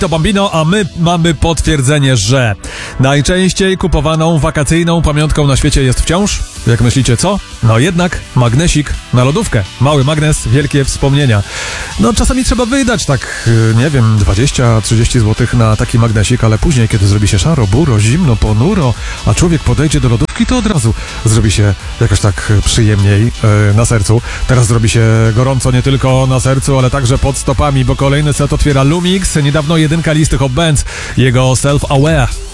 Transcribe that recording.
To Bambino, a my mamy potwierdzenie, że najczęściej kupowaną wakacyjną pamiątką na świecie jest wciąż, jak myślicie, co? No jednak magnesik na lodówkę. Mały magnes, wielkie wspomnienia. No czasami trzeba wydać tak, nie wiem, 20-30 zł na taki magnesik, ale później, kiedy zrobi się szaro, buro, zimno, ponuro, a człowiek podejdzie do lodówki, to od razu zrobi się jakoś tak przyjemniej na sercu. Teraz zrobi się gorąco nie tylko na sercu, ale także pod stopami, bo kolejny set otwiera Lumix. Niedawno jedynka listy Hot Bands, jego Self-Aware.